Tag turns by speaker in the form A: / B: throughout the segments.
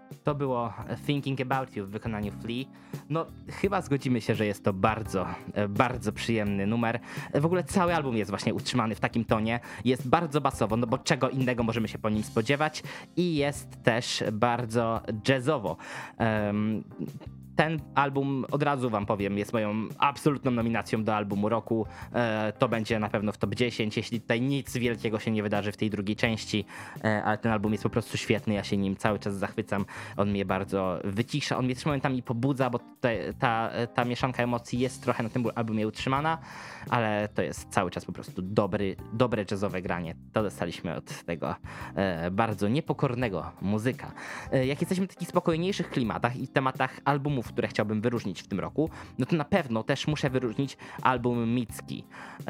A: To było Thinking About You w wykonaniu Flea. No, chyba zgodzimy się, że jest to bardzo, bardzo przyjemny numer. W ogóle cały album jest właśnie utrzymany w takim tonie. Jest bardzo basowo, no bo czego innego możemy się po nim spodziewać. I jest też bardzo jazzowo. Ten album, od razu wam powiem, jest moją absolutną nominacją do albumu roku. To będzie na pewno w top 10, jeśli tutaj nic wielkiego się nie wydarzy w tej drugiej części, ale ten album jest po prostu świetny, ja się nim cały czas zachwycam. On mnie bardzo wycisza, on mnie też momentami pobudza, bo ta mieszanka emocji jest trochę na tym albumie utrzymana, ale to jest cały czas po prostu dobre jazzowe granie. To dostaliśmy od tego bardzo niepokornego muzyka. Jak jesteśmy w takich spokojniejszych klimatach i tematach albumów, które chciałbym wyróżnić w tym roku, no to na pewno też muszę wyróżnić album Mitski.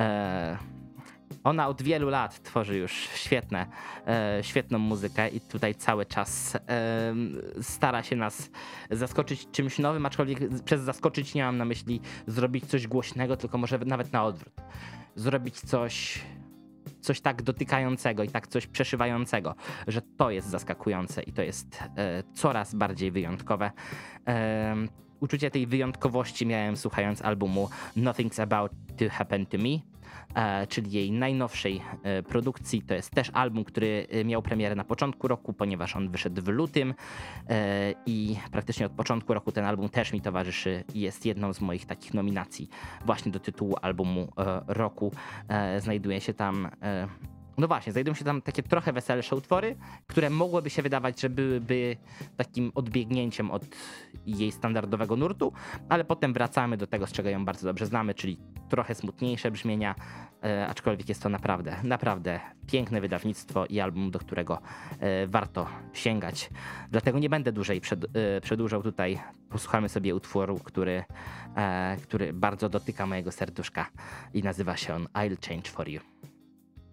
A: Ona od wielu lat tworzy już świetną muzykę i tutaj cały czas stara się nas zaskoczyć czymś nowym, aczkolwiek przez zaskoczyć nie mam na myśli zrobić coś głośnego, tylko może nawet na odwrót. Zrobić coś tak dotykającego i tak coś przeszywającego, że to jest zaskakujące i to jest coraz bardziej wyjątkowe. Uczucie tej wyjątkowości miałem słuchając albumu Nothing's About to Happen to Me, czyli jej najnowszej produkcji. To jest też album, który miał premierę na początku roku, ponieważ on wyszedł w lutym i praktycznie od początku roku ten album też mi towarzyszy i jest jedną z moich takich nominacji właśnie do tytułu albumu roku. Znajdują się tam takie trochę weselsze utwory, które mogłyby się wydawać, że byłyby takim odbiegnięciem od jej standardowego nurtu, ale potem wracamy do tego, z czego ją bardzo dobrze znamy, czyli trochę smutniejsze brzmienia, aczkolwiek jest to naprawdę piękne wydawnictwo i album, do którego warto sięgać. Dlatego nie będę dłużej przedłużał tutaj. Posłuchamy sobie utworu, który bardzo dotyka mojego serduszka i nazywa się on I'll Change For You.